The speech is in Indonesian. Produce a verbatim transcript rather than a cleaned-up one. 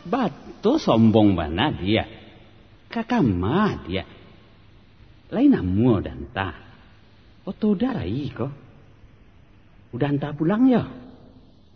Batu sombong mana dia. Kakak mah dia. Lain namu dan ta. Oto darai ko. Udah entah pulang ya.